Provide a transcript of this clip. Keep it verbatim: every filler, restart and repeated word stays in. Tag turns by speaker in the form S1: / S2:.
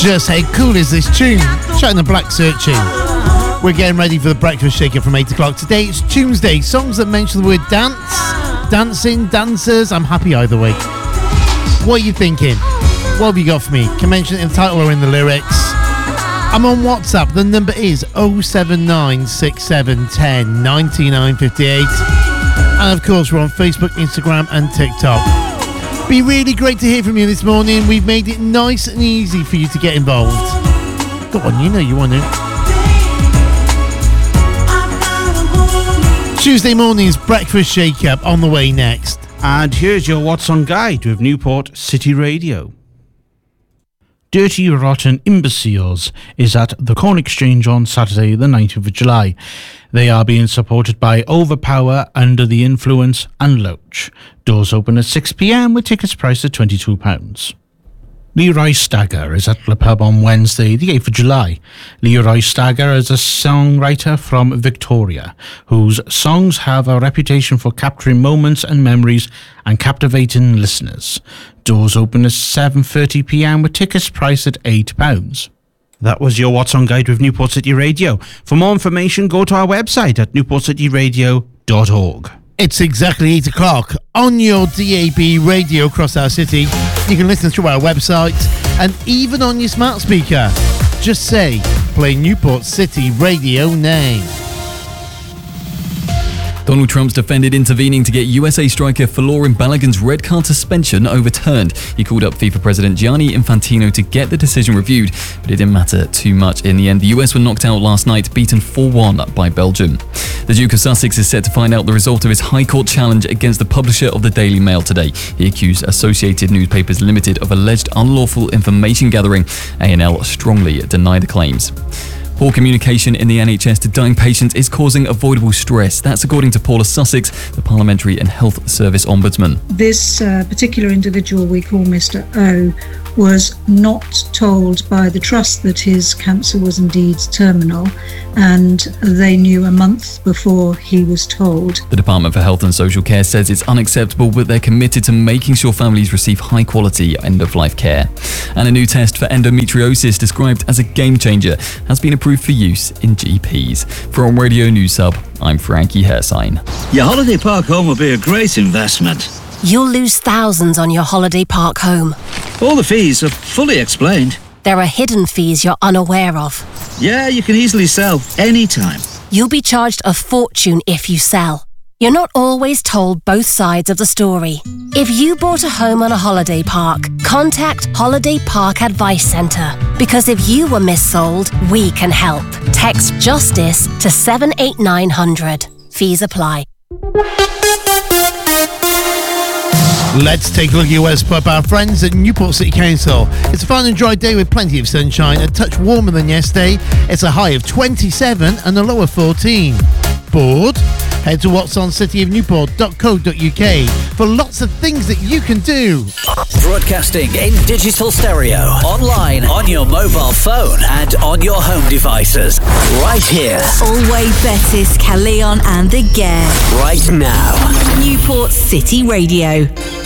S1: Just how cool is this tune? Shouting the Black Searching. We're getting ready for the breakfast shaker from eight o'clock. Today it's Tuesday. Songs that mention the word dance, dancing, dancers. I'm happy either way. What are you thinking? What have you got for me? Can mention it in the title or in the lyrics. I'm on WhatsApp. The number is oh seven nine six seven one oh nine nine five eight. And of course we're on Facebook, Instagram and TikTok. Be really great to hear from you this morning. We've made it nice and easy for you to get involved. Go on, you know you want to. Tuesday morning's breakfast shake-up on the way next.
S2: And here's your What's On Guide with Newport City Radio. Dirty Rotten Imbeciles is at the Corn Exchange on Saturday the nineteenth of July. They are being supported by Overpower, Under the Influence and Loach. Doors open at six p.m. with tickets priced at twenty-two pounds. Leroy Stagger is at the pub on Wednesday the eighth of July. Leroy Stagger is a songwriter from Victoria, whose songs have a reputation for capturing moments and memories and captivating listeners. Doors open at seven thirty p.m. with tickets priced at eight pounds. That was your What's On Guide with Newport City Radio. For more information, go to our website at newport city radio dot org.
S1: It's exactly eight o'clock on your D A B radio across our city. You can listen through our website and even on your smart speaker. Just say, play Newport City Radio now.
S3: Donald Trump's defended intervening to get U S A striker Folarin Balogun's red card suspension overturned. He called up FIFA President Gianni Infantino to get the decision reviewed, but it didn't matter too much in the end. The U S were knocked out last night, beaten four one by Belgium. The Duke of Sussex is set to find out the result of his High Court challenge against the publisher of the Daily Mail today. He accused Associated Newspapers Limited of alleged unlawful information gathering. A and L strongly deny the claims. Poor communication in the N H S to dying patients is causing avoidable stress. That's according to Paula Sussex, the Parliamentary and Health Service Ombudsman.
S4: This uh, particular individual we call Mister O was not told by the trust that his cancer was indeed terminal, and they knew a month before he was told.
S3: The Department for Health and Social Care says it's unacceptable, but they're committed to making sure families receive high-quality end-of-life care. And a new test for endometriosis, described as a game-changer, has been approved for use in G Ps. From Radio News Hub, I'm Frankie Hersign.
S5: Your holiday park home will be a great investment.
S6: You'll lose thousands on your holiday park home.
S5: All the fees are fully explained.
S6: There are hidden fees you're unaware of.
S5: Yeah, you can easily sell anytime.
S6: You'll be charged a fortune if you sell. You're not always told both sides of the story. If you bought a home on a holiday park, contact Holiday Park Advice Centre. Because if you were missold, we can help. Text JUSTICE to seven eight nine hundred. Fees apply.
S1: Let's take a look at West Pub. Our friends at Newport City Council. It's a fine and dry day with plenty of sunshine, a touch warmer than yesterday. It's a high of twenty-seven and a low of fourteen. Bored? Head to whats on city of newport dot co dot uk for lots of things that you can do.
S7: Broadcasting in digital stereo, online, on your mobile phone and on your home devices. Right here.
S8: Always Betis, Calleon and the Gare.
S7: Right now.
S8: Newport City Radio.